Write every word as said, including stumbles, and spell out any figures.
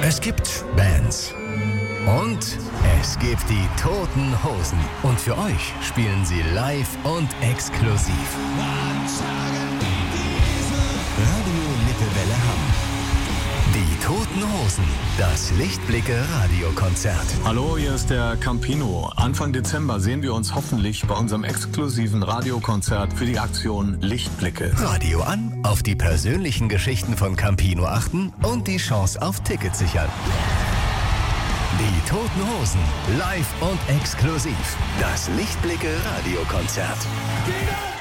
Es gibt Bands. Und es gibt die Toten Hosen. Und für euch spielen sie live und exklusiv. Radio Lippewelle Hamm. Die Toten Hosen. Das Lichtblicke-Radiokonzert. Hallo, hier ist der Campino. Anfang Dezember sehen wir uns hoffentlich bei unserem exklusiven Radiokonzert für die Aktion Lichtblicke. Radio an, auf die persönlichen Geschichten von Campino achten und die Chance auf Tickets sichern. Die Toten Hosen, live und exklusiv. Das Lichtblicke-Radiokonzert.